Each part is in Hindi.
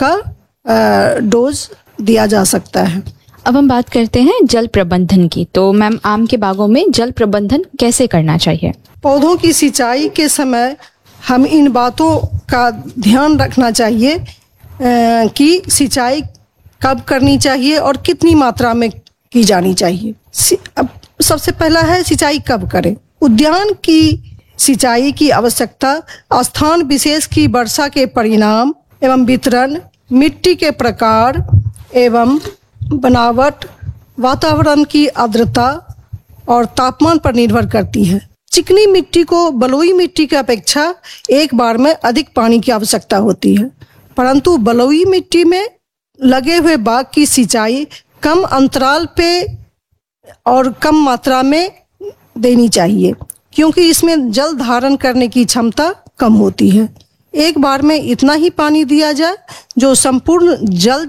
का डोज दिया जा सकता है। अब हम बात करते हैं जल प्रबंधन की। तो मैम, आम के बागों में जल प्रबंधन कैसे करना चाहिए? पौधों की सिंचाई के समय हम इन बातों का ध्यान रखना चाहिए कि सिंचाई कब करनी चाहिए और कितनी मात्रा में की जानी चाहिए। अब सबसे पहला है सिंचाई कब करें। उद्यान की सिंचाई की आवश्यकता स्थान विशेष की वर्षा के परिणाम एवं वितरण, मिट्टी के प्रकार एवं बनावट, वातावरण की आर्द्रता और तापमान पर निर्भर करती है। चिकनी मिट्टी को बलुई मिट्टी की अपेक्षा एक बार में अधिक पानी की आवश्यकता होती है, परंतु बलुई मिट्टी में लगे हुए बाग की सिंचाई कम अंतराल पे और कम मात्रा में देनी चाहिए, क्योंकि इसमें जल धारण करने की क्षमता कम होती है। एक बार में इतना ही पानी दिया जाए जो संपूर्ण जड़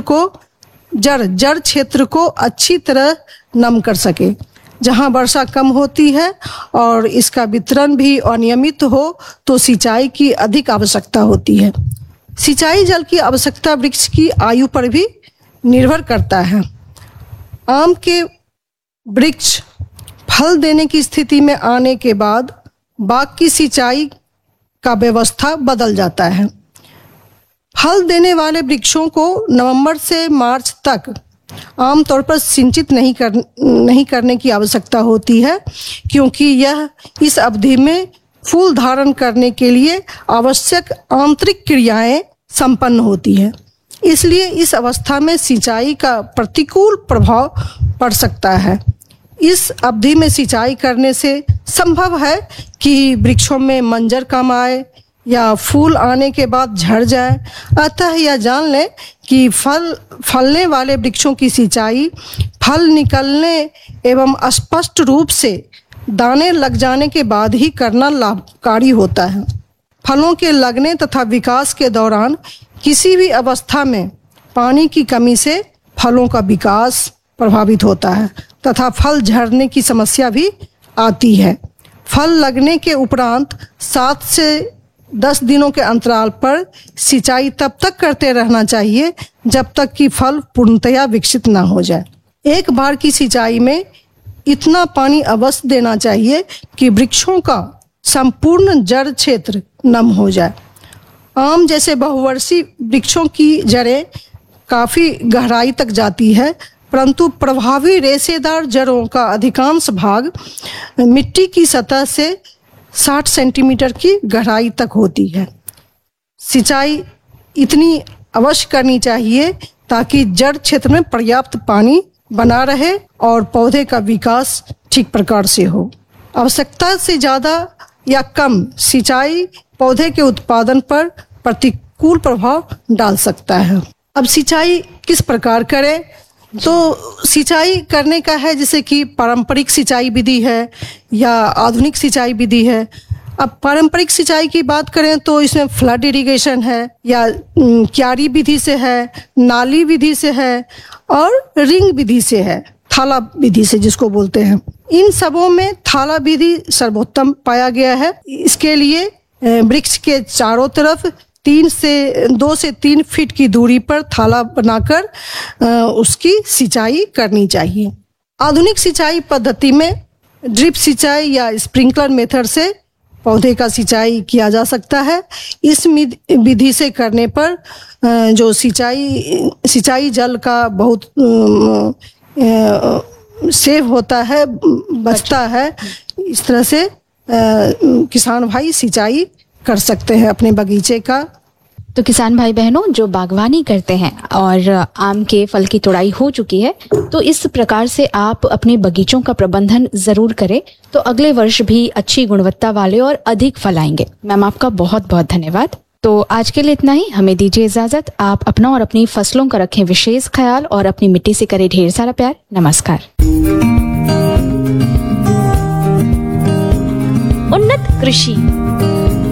क्षेत्र को अच्छी तरह नम कर सके। जहां वर्षा कम होती है और इसका वितरण भी अनियमित हो तो सिंचाई की अधिक आवश्यकता होती है। सिंचाई जल की आवश्यकता वृक्ष की आयु पर भी निर्भर करता है। आम के वृक्ष फल देने की स्थिति में आने के बाद बाग की सिंचाई का व्यवस्था बदल जाता है। फल देने वाले वृक्षों को नवंबर से मार्च तक आमतौर पर सिंचित नहीं करने की आवश्यकता होती है, क्योंकि यह इस अवधि में फूल धारण करने के लिए आवश्यक आंतरिक क्रियाएं संपन्न होती हैं। इसलिए इस अवस्था में सिंचाई का प्रतिकूल प्रभाव पड़ सकता है। इस अवधि में सिंचाई करने से संभव है कि वृक्षों में मंजर कम आए या फूल आने के बाद झड़ जाए। अतः यह जान लें कि फलने वाले वृक्षों की सिंचाई फल निकलने एवं स्पष्ट रूप से दाने लग जाने के बाद ही करना लाभकारी होता है। फलों के लगने तथा विकास के दौरान किसी भी अवस्था में पानी की कमी से फलों का विकास प्रभावित होता है तथा फल झड़ने की समस्या भी आती है। फल लगने के उपरांत 7 से 10 दिनों के अंतराल पर सिंचाई तब तक करते रहना चाहिए जब तक कि फल पूर्णतया विकसित न हो जाए। एक बार की सिंचाई में इतना पानी अवश्य देना चाहिए कि वृक्षों का संपूर्ण जड़ क्षेत्र नम हो जाए। आम जैसे बहुवर्षीय वृक्षों की जड़ें काफ़ी गहराई तक जाती है, परंतु प्रभावी रेशेदार जड़ों का अधिकांश भाग मिट्टी की सतह से 60 सेंटीमीटर की गहराई तक होती है। सिंचाई इतनी अवश्य करनी चाहिए ताकि जड़ क्षेत्र में पर्याप्त पानी बना रहे और पौधे का विकास ठीक प्रकार से हो। आवश्यकता से ज़्यादा या कम सिंचाई पौधे के उत्पादन पर प्रतिकूल प्रभाव डाल सकता है। अब सिंचाई किस प्रकार करें? तो सिंचाई करने का है जैसे कि पारंपरिक सिंचाई विधि है या आधुनिक सिंचाई विधि है। अब पारंपरिक सिंचाई की बात करें तो इसमें फ्लड इरिगेशन है या क्यारी विधि से है, नाली विधि से है और रिंग विधि से है, थाला विधि से जिसको बोलते हैं। इन सबों में थाला विधि सर्वोत्तम पाया गया है। इसके लिए वृक्ष के चारों तरफ 2 से 3 फीट की दूरी पर थाला बनाकर उसकी सिंचाई करनी चाहिए। आधुनिक सिंचाई पद्धति में ड्रिप सिंचाई या स्प्रिंकलर मेथड से पौधे का सिंचाई किया जा सकता है। इस विधि से करने पर जो सिंचाई जल का बहुत सेव होता है, बचता है। इस तरह से किसान भाई सिंचाई कर सकते हैं अपने बगीचे का। तो किसान भाई बहनों जो बागवानी करते हैं और आम के फल की तुड़ाई हो चुकी है, तो इस प्रकार से आप अपने बगीचों का प्रबंधन जरूर करें, तो अगले वर्ष भी अच्छी गुणवत्ता वाले और अधिक फल आएंगे। मैम आपका बहुत बहुत धन्यवाद। तो आज के लिए इतना ही, हमें दीजिए इजाजत। आप अपना और अपनी फसलों का रखें विशेष ख्याल और अपनी मिट्टी से करें ढेर सारा प्यार। नमस्कार। उन्नत कृषि